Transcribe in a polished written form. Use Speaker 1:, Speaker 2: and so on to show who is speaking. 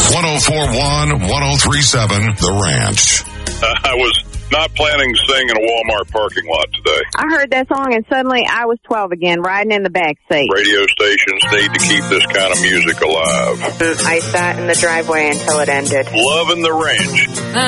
Speaker 1: 1041, 1037, The Ranch.
Speaker 2: I was not planning to sing in a Walmart parking lot today.
Speaker 3: I heard that song and suddenly I was 12 again, riding in the back seat.
Speaker 2: Radio stations need to keep this kind of music alive.
Speaker 3: I sat in the driveway until it ended.
Speaker 2: Loving The Ranch.